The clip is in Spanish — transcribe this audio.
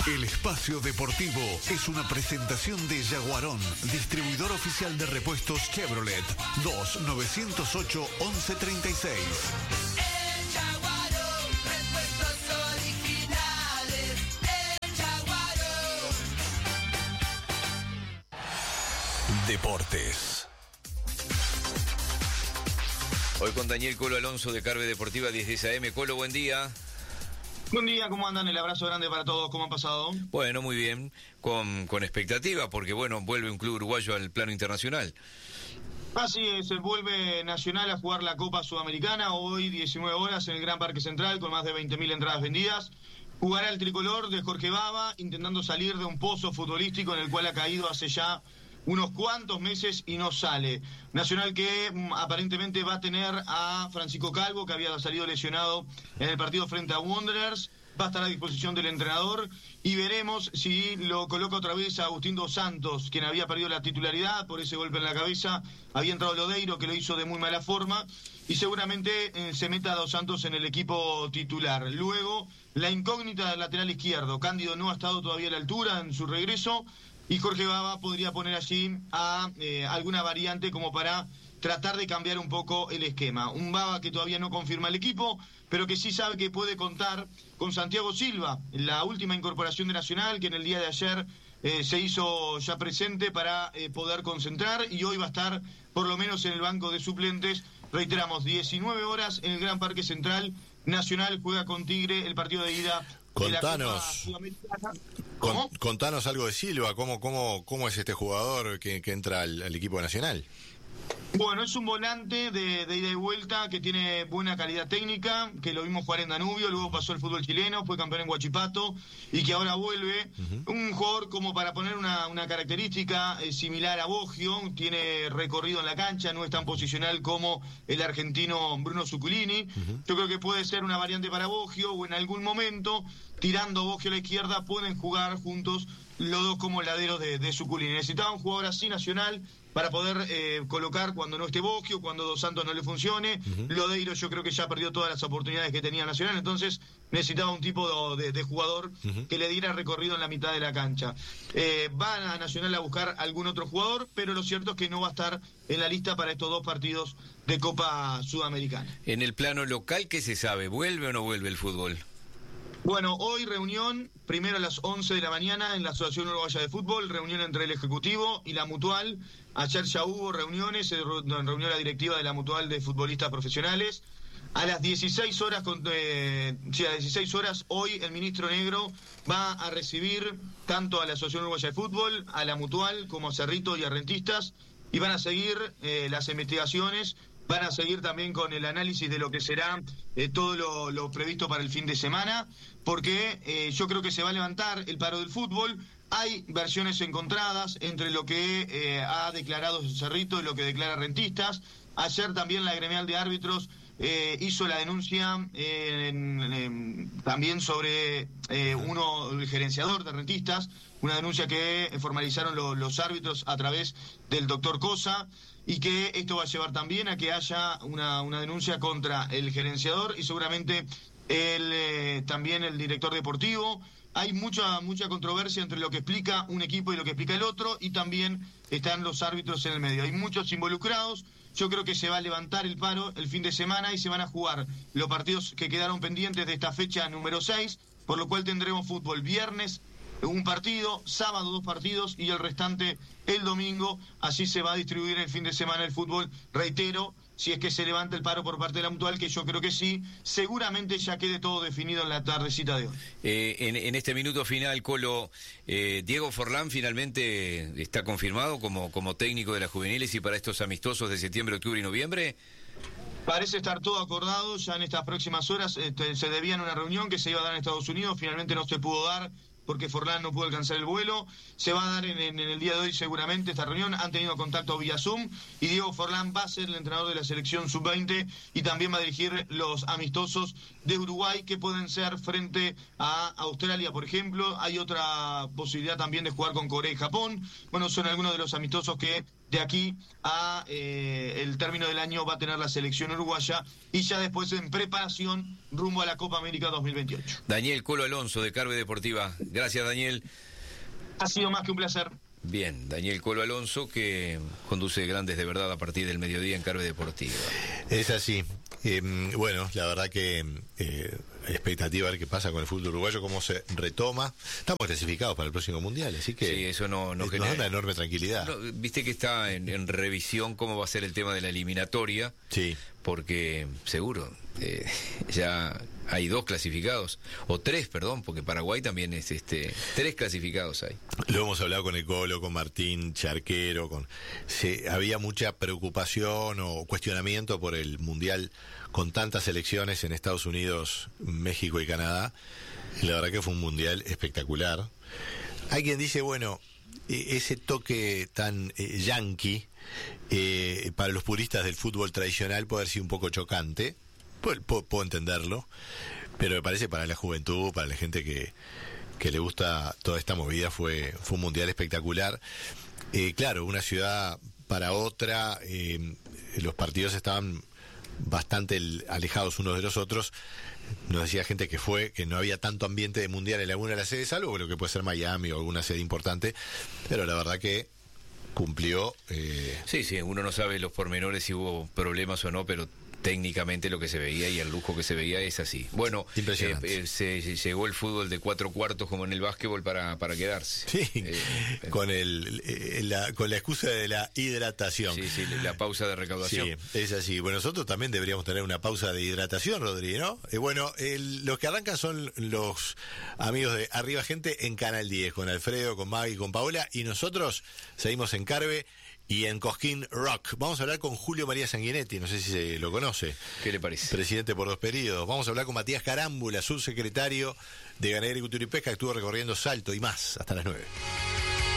El espacio deportivo es una presentación de Yaguarón, distribuidor oficial de repuestos Chevrolet, 2-908-1136. El Yaguarón, repuestos originales. El Yaguarón. Deportes. Hoy con Daniel Colo Alonso de Carve Deportiva 10 AM. Colo, buen día. Buen día, ¿cómo andan? El abrazo grande para todos, ¿cómo han pasado? Bueno, muy bien, con expectativa, porque bueno, vuelve un club uruguayo al plano internacional. Así es, vuelve Nacional a jugar la Copa Sudamericana, hoy 19 horas en el Gran Parque Central, con más de 20.000 entradas vendidas. Jugará el tricolor de Jorge Baba, intentando salir de un pozo futbolístico en el cual ha caído hace ya unos cuantos meses y no sale. Nacional que aparentemente va a tener a Francisco Calvo, que había salido lesionado en el partido frente a Wanderers, va a estar a disposición del entrenador y veremos si lo coloca otra vez a Agustín Dos Santos, quien había perdido la titularidad por ese golpe en la cabeza. Había entrado Lodeiro, que lo hizo de muy mala forma, y seguramente se meta a Dos Santos en el equipo titular. Luego, la incógnita del lateral izquierdo. Cándido no ha estado todavía a la altura en su regreso, y Jorge Baba podría poner allí a alguna variante como para tratar de cambiar un poco el esquema. Un Baba que todavía no confirma el equipo, pero que sí sabe que puede contar con Santiago Silva, la última incorporación de Nacional, que en el día de ayer se hizo ya presente para poder concentrar, y hoy va a estar por lo menos en el banco de suplentes. Reiteramos, 19 horas en el Gran Parque Central. Nacional juega con Tigre el partido de ida. Contanos, contanos algo de Silva, ¿cómo es este jugador que entra al equipo nacional? Bueno, es un volante de ida y vuelta que tiene buena calidad técnica, que lo vimos jugar en Danubio, luego pasó al fútbol chileno, fue campeón en Huachipato y que ahora vuelve. Un jugador como para poner una característica similar a Boggio, tiene recorrido en la cancha, no es tan posicional como el argentino Bruno Zuculini. Yo creo que puede ser una variante para Boggio, o en algún momento, tirando a Boggio a la izquierda, pueden jugar juntos los dos como laderos de Zuculini. Necesitaba un jugador así, Nacional, para poder colocar cuando no esté Boggio, cuando Dos Santos no le funcione. Lodeiro yo creo que ya perdió todas las oportunidades que tenía Nacional, entonces necesitaba un tipo de jugador que le diera recorrido en la mitad de la cancha. Va a Nacional a buscar algún otro jugador, pero lo cierto es que no va a estar en la lista para estos dos partidos de Copa Sudamericana. En el plano local, ¿qué se sabe? ¿Vuelve o no vuelve el fútbol? Bueno, hoy reunión, primero a las 11 de la mañana en la Asociación Uruguaya de Fútbol, reunión entre el Ejecutivo y la Mutual. Ayer ya hubo reuniones, se reunió la directiva de la Mutual de futbolistas profesionales. A las 16 horas, a las 16 horas hoy el ministro Negro va a recibir tanto a la Asociación Uruguaya de Fútbol, a la Mutual, como a Cerrito y a Rentistas, y van a seguir las investigaciones. Van a seguir también con el análisis de lo que será todo lo previsto para el fin de semana, porque yo creo que se va a levantar el paro del fútbol. Hay versiones encontradas entre lo que ha declarado Cerrito y lo que declara Rentistas. Ayer también la gremial de árbitros hizo la denuncia también sobre el gerenciador de Rentistas, una denuncia que formalizaron los árbitros a través del doctor Cosa, y que esto va a llevar también a que haya una denuncia contra el gerenciador y seguramente también el director deportivo. Hay mucha controversia entre lo que explica un equipo y lo que explica el otro, y también están los árbitros en el medio. Hay muchos involucrados. Yo creo que se va a levantar el paro el fin de semana y se van a jugar los partidos que quedaron pendientes de esta fecha número 6, por lo cual tendremos fútbol viernes, un partido, sábado 2 partidos y el restante el domingo. Así se va a distribuir el fin de semana el fútbol. Reitero, si es que se levanta el paro por parte de la Mutual, que yo creo que sí, seguramente ya quede todo definido en la tardecita de hoy. En este minuto final, Colo, Diego Forlán finalmente está confirmado como técnico de las juveniles y para estos amistosos de septiembre, octubre y noviembre. Parece estar todo acordado ya en estas próximas horas. Se debía en una reunión que se iba a dar en Estados Unidos, finalmente no se pudo dar porque Forlán no pudo alcanzar el vuelo. Se va a dar en el día de hoy seguramente esta reunión. Han tenido contacto vía Zoom y Diego Forlán va a ser el entrenador de la selección sub-20 y también va a dirigir los amistosos de Uruguay, que pueden ser frente a Australia, por ejemplo. Hay otra posibilidad también de jugar con Corea y Japón. Bueno, son algunos de los amistosos que de aquí a el término del año va a tener la selección uruguaya, y ya después en preparación rumbo a la Copa América 2028. Daniel Colo Alonso de Carve Deportiva. Gracias, Daniel. Ha sido más que un placer. Bien, Daniel Colo Alonso, que conduce Grandes de Verdad a partir del mediodía en Carve Deportiva. Es así. Bueno, la verdad que expectativa a ver qué pasa con el fútbol uruguayo, cómo se retoma. Estamos clasificados para el próximo Mundial, así que sí, eso no nos da una enorme tranquilidad. No, viste que está en revisión cómo va a ser el tema de la eliminatoria. Sí. Porque seguro, ya hay 2 clasificados, o 3, perdón, porque Paraguay también es 3 clasificados hay. Lo hemos hablado con el Colo, con Martín Charquero, había mucha preocupación o cuestionamiento por el Mundial con tantas selecciones en Estados Unidos, México y Canadá. Y la verdad que fue un Mundial espectacular. Hay quien dice, bueno, ese toque tan yanqui para los puristas del fútbol tradicional puede haber sido un poco chocante. Puedo entenderlo, pero me parece para la juventud, para la gente que le gusta toda esta movida, fue un Mundial espectacular. Claro, una ciudad para otra, los partidos estaban bastante alejados unos de los otros. Nos decía gente que no había tanto ambiente de Mundial en alguna de las sedes, salvo lo que puede ser Miami o alguna sede importante, pero la verdad que cumplió. Sí, uno no sabe los pormenores si hubo problemas o no, pero técnicamente lo que se veía y el lujo que se veía es así. Bueno, se llegó el fútbol de 4 cuartos como en el básquetbol para quedarse. Sí, con la excusa de la hidratación. Sí, la pausa de recaudación. Sí, es así. Bueno, nosotros también deberíamos tener una pausa de hidratación, Rodri, ¿no? Bueno, los que arrancan son los amigos de Arriba Gente en Canal 10, con Alfredo, con Maggie, con Paola, y nosotros seguimos en Carve y en Cosquín Rock. Vamos a hablar con Julio María Sanguinetti, no sé si se lo conoce. ¿Qué le parece? Presidente por 2 periodos. Vamos a hablar con Matías Carámbula, subsecretario de Ganadería, Agricultura y Pesca, que estuvo recorriendo Salto y más, hasta las 9.